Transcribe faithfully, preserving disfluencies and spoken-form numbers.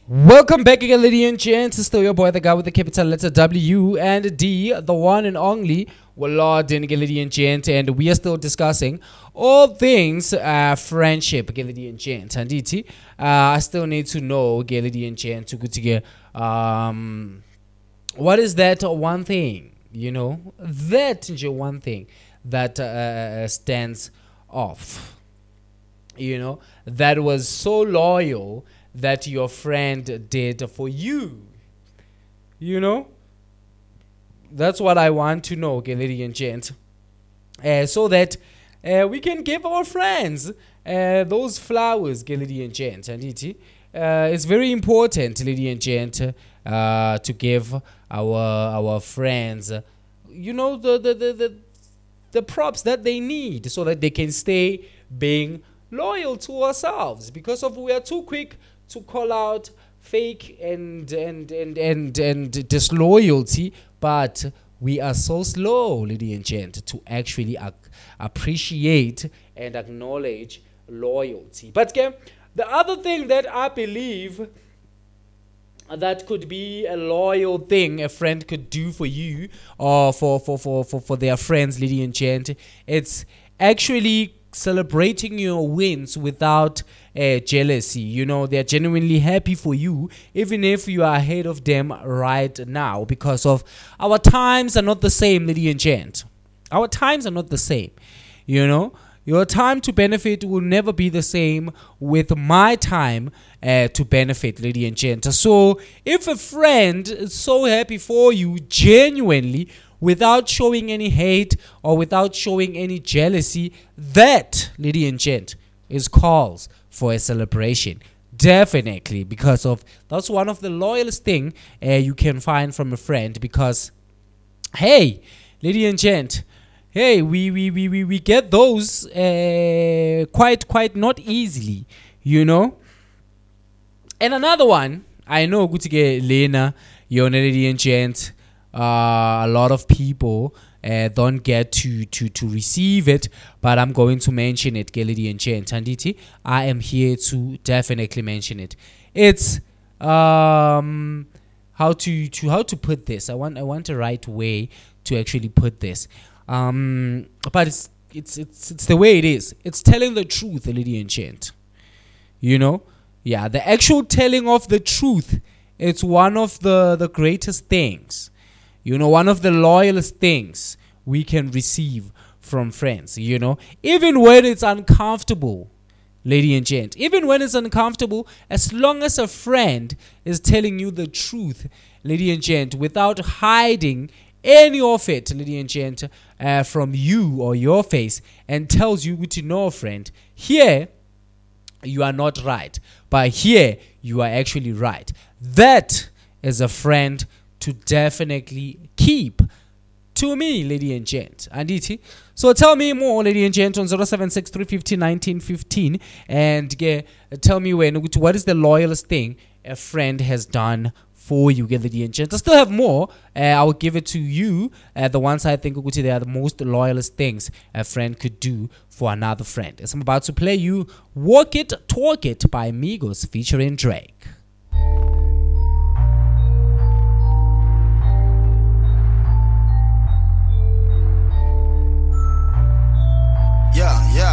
Welcome back again, ladies and gents. It's still your boy, the guy with the capital letter W and D, the one and only Wallard, ladies and gents, and we are still discussing all things uh, friendship, ladies and gents. And it, uh, I still need to know, ladies and gents, to go together. Um, what is that one thing? You know, that is one thing that uh, stands off. You know, that was so loyal that your friend did for you. You know? That's what I want to know, okay, ladies and gents. Uh, so that uh, we can give our friends uh, those flowers, okay, ladies and gents. And it, uh, it's very important, ladies and gents, uh, to give our our friends, uh, you know, the, the, the, the, the props that they need so that they can stay being loyal to ourselves, because of we are too quick to call out fake and and and and and disloyalty, but we are so slow, ladies and gents, to actually ac- appreciate and acknowledge loyalty. But okay, the other thing that I believe that could be a loyal thing a friend could do for you or for for for for, for their friends, ladies and gents, it's actually celebrating your wins without uh, jealousy. You know, they're genuinely happy for you, even if you are ahead of them right now, because of our times are not the same, ladies and gents. Our times are not the same. You know, your time to benefit will never be the same with my time uh, to benefit, ladies and gents. So if a friend is so happy for you genuinely, without showing any hate or without showing any jealousy, that, ladies and gent, is calls for a celebration. Definitely, because of that's one of the loyalest thing uh, you can find from a friend. Because, hey, ladies and gent, hey, we we we we, we get those uh, quite quite not easily, you know. And another one, I know, good to get Lena, your ladies and gent. Uh, a lot of people uh, don't get to, to, to receive it, but I'm going to mention it, ladies and gents. Anditi, I am here to definitely mention it. It's um how to, to how to put this. I want I want a right way to actually put this. Um, but it's it's it's it's the way it is. It's telling the truth, ladies and gents. You know, yeah, the actual telling of the truth. It's one of the the greatest things. You know, one of the loyalest things we can receive from friends, you know, even when it's uncomfortable, lady and gent, even when it's uncomfortable, as long as a friend is telling you the truth, lady and gent, without hiding any of it, lady and gent, uh, from you or your face, and tells you to know, friend, here you are not right, but here you are actually right. That is a friend to definitely keep, to me, lady and gent. Anditi. So tell me more, lady and gent, on zero seven six three five zero one nine one five, and uh, tell me when what is the loyalest thing a friend has done for you, lady and gent. I still have more. Uh, I will give it to you. Uh, the ones I think they are the most loyalest things a friend could do for another friend. As I'm about to play you "Walk It, Talk It" by Migos featuring Drake.